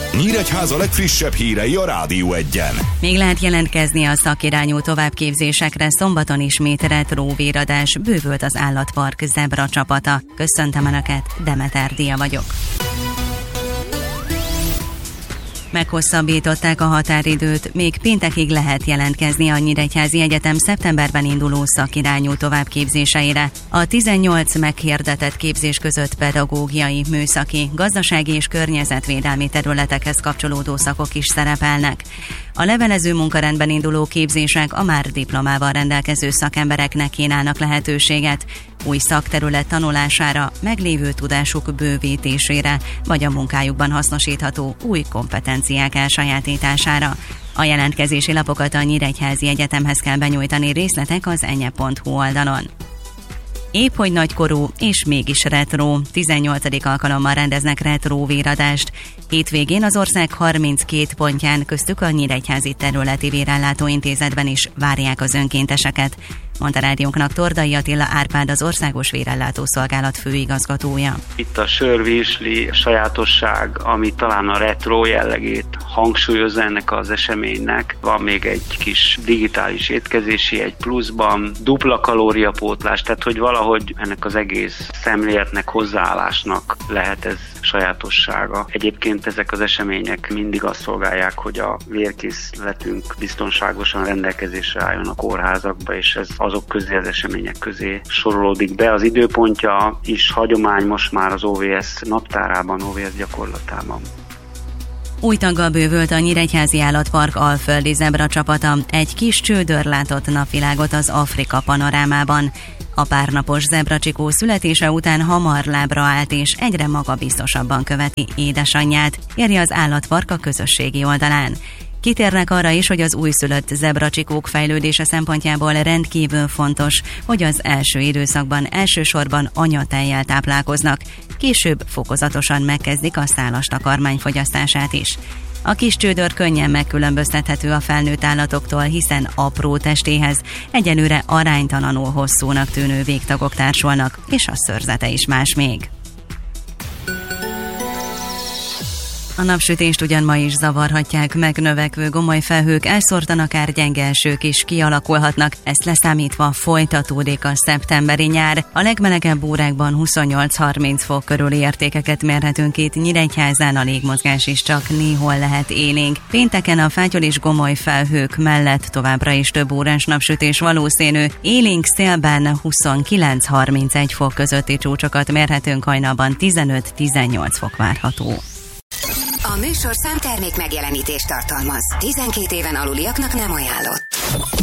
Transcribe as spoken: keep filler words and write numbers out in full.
Nyíregyháza legfrissebb hírei a Rádió Egyen. Még lehet jelentkezni a szakirányú továbbképzésekre, szombaton ismét retro véradás, bővült az állatpark zebra csapata. Köszöntöm Önöket, Demeter Dia vagyok. Meghosszabbították a határidőt, még péntekig lehet jelentkezni a Nyíregyházi Egyetem szeptemberben induló szakirányú továbbképzéseire. A tizennyolc meghirdetett képzés között pedagógiai, műszaki, gazdasági és környezetvédelmi területekhez kapcsolódó szakok is szerepelnek. A levelező munkarendben induló képzések a már diplomával rendelkező szakembereknek kínálnak lehetőséget, új szakterület tanulására, meglévő tudásuk bővítésére, vagy a munkájukban hasznosítható új kompetenciák elsajátítására. A jelentkezési lapokat a Nyíregyházi Egyetemhez kell benyújtani, részletek az enye pont hu oldalon. Épp hogy nagykorú és mégis retro, tizennyolcadik alkalommal rendeznek retro véradást. Hétvégén az ország harminckét pontján, köztük a Nyíregyházi Területi Vérellátóintézetben is várják az önkénteseket, mondta rádiónknak Tordai Attila Árpád, az Országos Vérellátószolgálat főigazgatója. Itt a sörvirsli sajátosság, ami talán a retro jellegét hangsúlyozza ennek az eseménynek. Van még egy kis digitális étkezési egy pluszban, dupla kalóriapótlás, tehát hogy valahogy ennek az egész szemléletnek, hozzáállásnak lehet ez sajátossága. Egyébként ezek az események mindig azt szolgálják, hogy a vérkészletünk biztonságosan rendelkezésre álljon a kórházakba, és ez azok közé, az események közé sorolódik be. Az időpontja is hagyomány most már az o vé es naptárában, o vé es gyakorlatában. Új taggal bővült a Nyíregyházi Állatpark alföldi zebra csapata, egy kis csődör látott napvilágot az Afrika panorámában. A párnapos zebracsikó születése után hamar lábra állt és egyre magabiztosabban követi édesanyját, írja az állatpark a közösségi oldalán. Kitérnek arra is, hogy az újszülött zebracsikók fejlődése szempontjából rendkívül fontos, hogy az első időszakban elsősorban anyatejjel táplálkoznak, később fokozatosan megkezdik a szálas takarmány fogyasztását is. A kis csődör könnyen megkülönböztethető a felnőtt állatoktól, hiszen apró testéhez egyelőre aránytalanul hosszúnak tűnő végtagok társulnak, és a szőrzete is más még. A napsütést ugyan ma is zavarhatják, megnövekvő gomolyfelhők, elszórtan akár gyenge esők is kialakulhatnak, ezt leszámítva folytatódik a szeptemberi nyár. A legmelegebb órákban huszonnyolc-harminc fok körüli értékeket mérhetünk itt, Nyíregyházán a légmozgás is csak néhol lehet élénk. Pénteken a fátyol és gomolyfelhők mellett továbbra is több órás napsütés valószínű, élénk szélben huszonkilenc-harmincegy fok közötti csúcsokat mérhetünk, hajnalban tizenöt-tizennyolc fok várható. A műsor számtermék megjelenítést tartalmaz. tizenkét éven aluliaknak nem ajánlott.